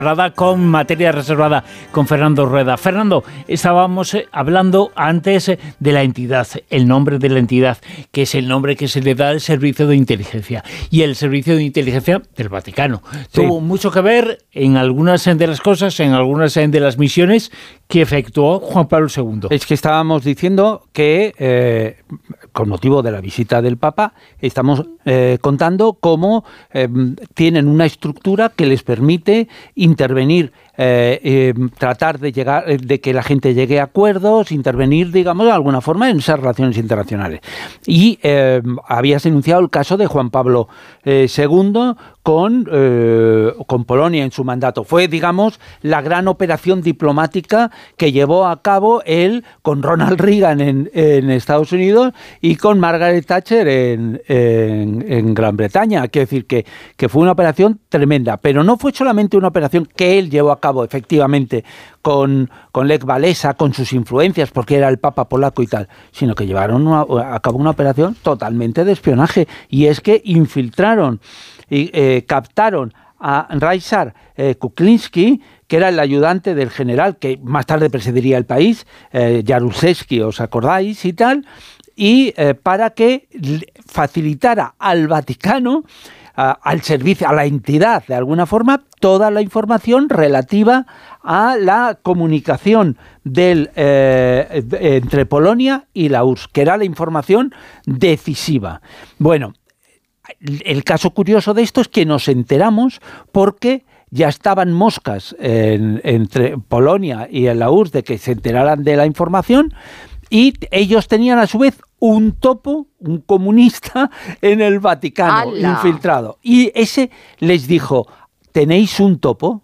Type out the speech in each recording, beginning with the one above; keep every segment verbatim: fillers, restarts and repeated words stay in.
Con materia reservada con Fernando Rueda. Fernando, estábamos hablando antes de la entidad, el nombre de la entidad, que es el nombre que se le da al Servicio de Inteligencia. Y el Servicio de Inteligencia del Vaticano. Sí. Tuvo mucho que ver en algunas de las cosas, en algunas de las misiones que efectuó Juan Pablo segundo. Es que estábamos diciendo que, eh, con motivo de la visita del Papa, estamos eh, contando cómo eh, tienen una estructura que les permite intervenir, eh, eh, tratar de llegar, de que la gente llegue a acuerdos, intervenir, digamos, de alguna forma en esas relaciones internacionales. Y eh, habías denunciado el caso de Juan Pablo eh, segundo con, eh, con Polonia en su mandato. Fue, digamos, la gran operación diplomática que llevó a cabo él con Ronald Reagan en, en Estados Unidos y con Margaret Thatcher en, en, en Gran Bretaña. Quiero decir que, que fue una operación tremenda, pero no fue solamente una operación que él llevó a cabo efectivamente con, con Lech Walesa, con sus influencias, porque era el Papa polaco y tal, sino que llevaron una, a cabo una operación totalmente de espionaje, y es que infiltraron y eh, captaron a Ryszard eh, Kuklinski, que era el ayudante del general que más tarde presidiría el país, eh, Jaruzelski, ¿os acordáis? Y tal, y eh, para que facilitara al Vaticano, a, al servicio, a la entidad, de alguna forma, toda la información relativa a la comunicación del, eh, entre Polonia y la U R S S, que era la información decisiva. Bueno, el caso curioso de esto es que nos enteramos porque ya estaban moscas en, entre Polonia y en la U R S S de que se enteraran de la información, y ellos tenían a su vez un topo, un comunista en el Vaticano, ¡Hala! Infiltrado. Y ese les dijo, ¿tenéis un topo?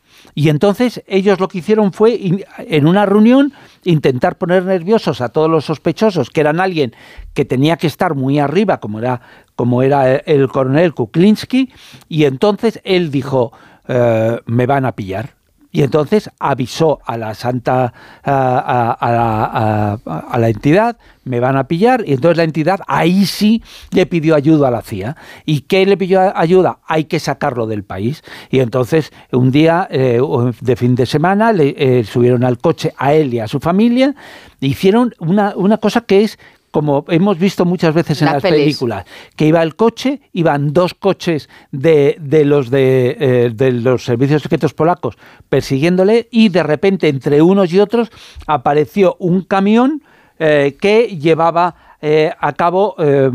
Y entonces ellos lo que hicieron fue, en una reunión, intentar poner nerviosos a todos los sospechosos, que eran alguien que tenía que estar muy arriba, como era, como era el coronel Kuklinski, y entonces él dijo, eh, me van a pillar. Y entonces avisó a la Santa, a, a, a, a, a la entidad, me van a pillar, y entonces la entidad ahí sí le pidió ayuda a la C I A. ¿Y qué le pidió ayuda? Hay que sacarlo del país. Y entonces un día eh, de fin de semana le eh, subieron al coche a él y a su familia, e hicieron una, una cosa que es, como hemos visto muchas veces en las, las películas, que iba el coche, iban dos coches de, de los de, eh, de los servicios secretos polacos persiguiéndole, y de repente entre unos y otros apareció un camión eh, que llevaba eh, a cabo, eh,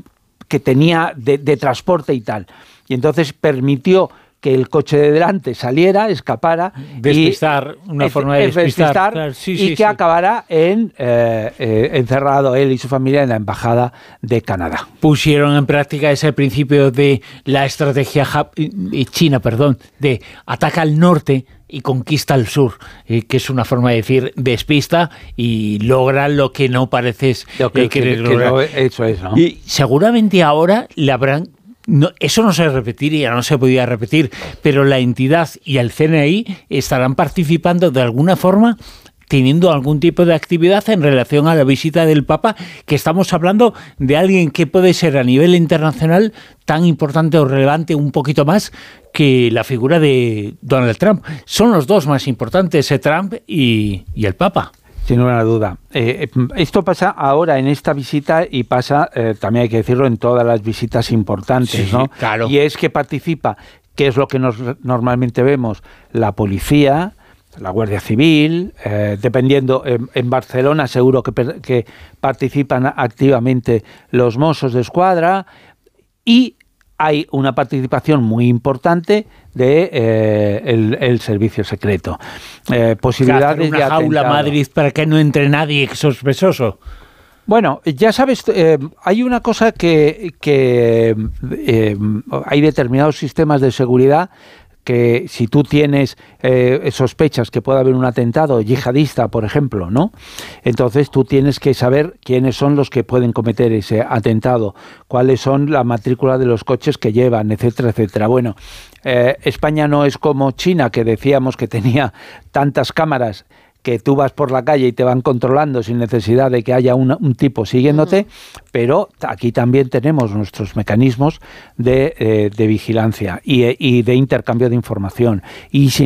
que tenía de, de transporte y tal. Y entonces permitió que el coche de delante saliera, escapara, despistar, y, una forma de despistar, despistar claro, sí, y sí, que sí. acabara en, eh, eh, encerrado él y su familia en la embajada de Canadá. Pusieron en práctica ese principio de la estrategia china, perdón, de ataca al norte y conquista al sur, eh, que es una forma de decir despista y logra lo que no pareces lo que, eh, querer que, que lograr. No, eso es, ¿no? Y seguramente ahora le habrán No, eso no se repetiría, no se podía repetir, pero la entidad y el C N I estarán participando de alguna forma, teniendo algún tipo de actividad en relación a la visita del Papa, que estamos hablando de alguien que puede ser a nivel internacional tan importante o relevante, un poquito más que la figura de Donald Trump. Son los dos más importantes, Trump y, y el Papa. Sin ninguna duda. Eh, esto pasa ahora en esta visita y pasa, eh, también hay que decirlo, en todas las visitas importantes, sí, ¿no? Claro. Y es que participa, que es lo que nos normalmente vemos, la policía, la Guardia Civil, eh, dependiendo, en, en Barcelona seguro que, que participan activamente los Mossos de Escuadra, y hay una participación muy importante de eh, el, el servicio secreto. Eh, posibilidades una de jaula atentado. Madrid para que no entre nadie sospechoso. Bueno, ya sabes, eh, hay una cosa que, que eh, hay determinados sistemas de seguridad que si tú tienes eh, sospechas que pueda haber un atentado yihadista, por ejemplo, ¿no? Entonces tú tienes que saber quiénes son los que pueden cometer ese atentado, cuáles son la matrícula de los coches que llevan, etcétera, etcétera. Bueno, eh, España no es como China, que decíamos que tenía tantas cámaras que tú vas por la calle y te van controlando sin necesidad de que haya una, un tipo siguiéndote, uh-huh. pero aquí también tenemos nuestros mecanismos de, eh, de vigilancia y, y de intercambio de información. Y sin